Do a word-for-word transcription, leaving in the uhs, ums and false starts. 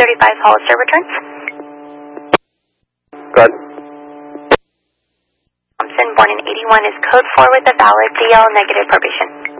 thirty-five Hollister returns. Good. Thompson, born in eighty-one, is code four with a valid D L negative probation.